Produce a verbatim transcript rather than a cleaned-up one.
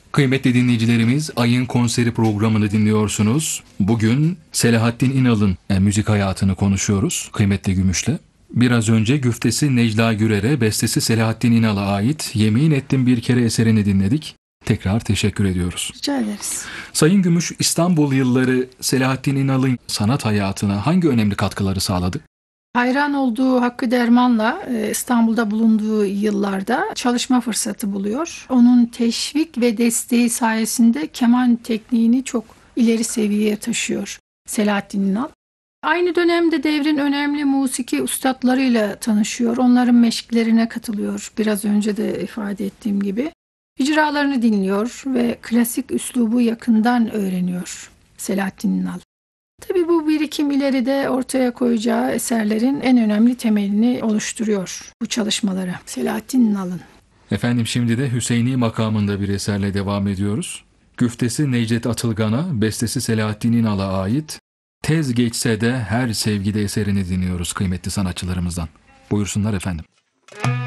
Kıymetli dinleyicilerimiz, Ay'ın konseri programını dinliyorsunuz. Bugün Selahattin İnal'ın e, müzik hayatını konuşuyoruz kıymetli Gümüş'le. Biraz önce güftesi Necla Gürer'e, bestesi Selahattin İnal'a ait Yemin Ettim Bir Kere eserini dinledik. Tekrar teşekkür ediyoruz. Rica ederiz. Sayın Gümüş, İstanbul yılları Selahattin İnal'ın sanat hayatına hangi önemli katkıları sağladı? Hayran olduğu Hakkı Derman'la e, İstanbul'da bulunduğu yıllarda çalışma fırsatı buluyor. Onun teşvik ve desteği sayesinde keman tekniğini çok ileri seviyeye taşıyor Selahattin İnal. Aynı dönemde devrin önemli musiki üstadlarıyla tanışıyor. Onların meşklerine katılıyor. Biraz önce de ifade ettiğim gibi. İcralarını dinliyor ve klasik üslubu yakından öğreniyor Selahattin İnal. Tabii bu birikim ileride ortaya koyacağı eserlerin en önemli temelini oluşturuyor bu çalışmaları Selahattin İnal'ın. Efendim, şimdi de Hüseyni makamında bir eserle devam ediyoruz. Güftesi Necdet Atılgan'a, bestesi Selahattin İnal'a ait Tez Geçse de Her Sevgide eserini dinliyoruz kıymetli sanatçılarımızdan. Buyursunlar efendim.